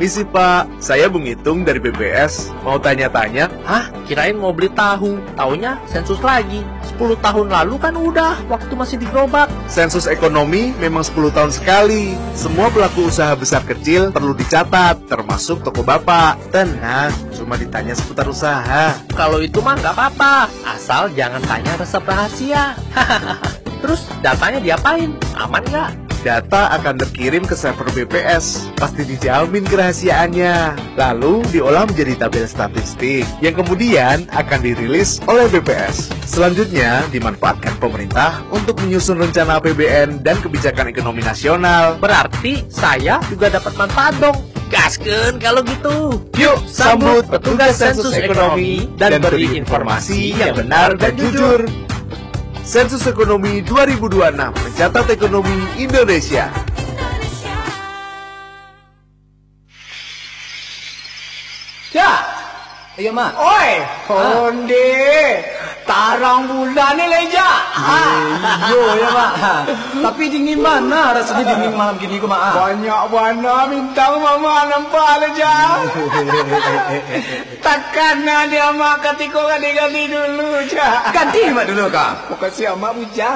Misi Pak, saya Bung Hitung dari BPS. Mau tanya-tanya? Hah? Kirain mau beli tahu. Taunya sensus lagi. 10 tahun lalu kan udah, waktu masih di gerobak. Sensus ekonomi memang 10 tahun sekali. Semua pelaku usaha besar kecil perlu dicatat, termasuk toko Bapak. Tenang, cuma ditanya seputar usaha. Kalau itu mah nggak apa-apa, asal jangan tanya resep rahasia. Terus datanya diapain? Aman nggak? Data akan dikirim ke server BPS, pasti dijamin kerahasiaannya. Lalu diolah menjadi tabel statistik, yang kemudian akan dirilis oleh BPS. Selanjutnya dimanfaatkan pemerintah untuk menyusun rencana APBN dan kebijakan ekonomi nasional. Berarti saya juga dapat manfaat dong. Gaskeun kalau gitu. Yuk sambut petugas sensus ekonomi dan beri informasi yang benar dan jujur. Sensus Ekonomi 2026 mencatat ekonomi Indonesia. Ya, iya mak. Oi, onde, tarang bulan ni leja. Iyo ya mak. Tapi dingin mana? Rasanya dingin malam gini ku mak. Banyak warna bintang mama nampak leja. Takkan dia mak ketika ganti dulu ja. Ganti mak dulu kak. Makasih mak bujang.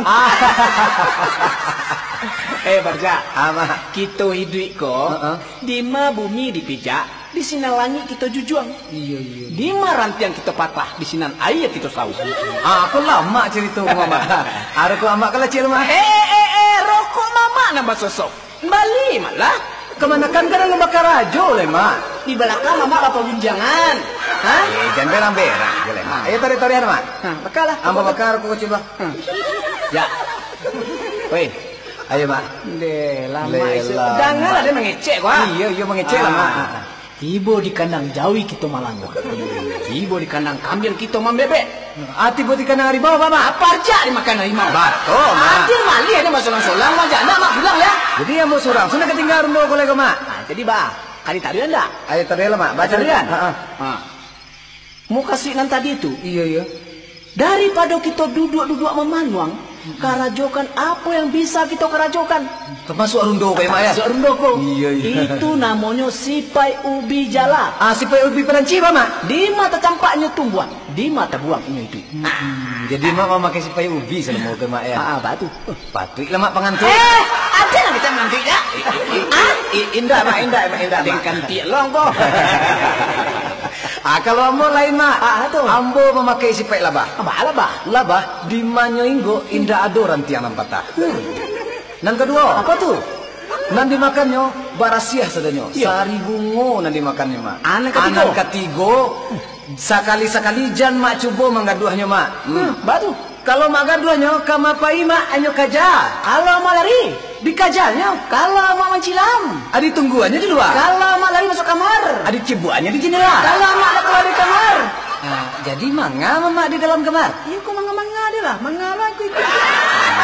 Barja, mak kita hidup ko. Di ma bumi dipijak. Di sinan langit kita jujuang. Iya. Di rantian kita patah, di sinan air kita saus. Aku lama cerita mama. Ada ku amak kecil mah. Rokok mama nambah sosok. Bali malah. Kemana kan kadang ngebakar rajo le mak. Di belakang mama apa gunjangan. Hah? Jangan berang-berang aja le mak. Ayo tarik-tarian mak. Bakal lah. Amba bakar aku kecil bah. Ya. Woi. Ayo mak. Lama isu. Jangan ada mengecek wah. Iya mengecek lah mak. Tiba di kandang jawi kita malangga. Tiba di kandang kambing kita membebek. Tiba di kandang harimau mama. Apa aja dimakan harimau? Betul mak. Dia mali ada masolang-solang wajah nak mak pulang ya. Jadi yang mau sorang sudah ketinggalan rumah kolego mak. Jadi bah, kali tarian dah. Ayo tarian lah mak. Baca tarian. Mau kasih nan tadi itu. Iya. Daripada kita duduk-duduk memanuang, karajokan apa yang bisa kita karajokan? Termasuk arundo kayak mak ya? Arundo kok. Iya. Itu namanya sipai ubi jala. Sipai ubi peranci mak? Di mata campaknya tumbuhan, di mata buang ini itu. Jadi mak mau pakai sipai ubi sama mau ke mak ya? Batu. Batu lah mak pengantin. Ada lah kita pengantin ya? Indah mak, indah. Dengan tielong kok. Kalau ambo lain mak, ambo memakai sipai labah. Labah di manyoinggo indah adoran tiang patah. Nan kedua, apa tuh? Nan dimakannya barasiah sadanyo. Sari bungo nan dimakannya mak. Anak ketigo, sakali jan mak coba manggaduahnya mak. Batu. Kalau mak gaduahnya kamapai mak anyo kaja. Kalau mak lari dikajalnya. Kalau mak mencilam, adi tungguannya di luar. Kalau mak lari masuk kamar, adi cibuannya di jendela. Kalau mak ada keluar di kamar. Jadi mangga mak di dalam kamar. Iya kok mangga dia lah, mangga aku itu.